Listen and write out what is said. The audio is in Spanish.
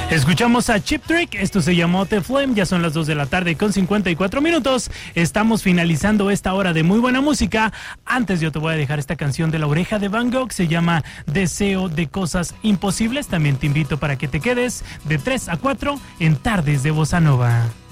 Escuchamos a Cheap Trick, esto se llamó The Flame, ya son las 2 de la tarde con 54 minutos. Estamos finalizando esta hora de muy buena música. Antes yo te voy a dejar esta canción de La Oreja de Van Gogh, se llama Deseo de Cosas Imposibles. También te invito para que te quedes de 3 a 4 en Tardes de Bossa Nova.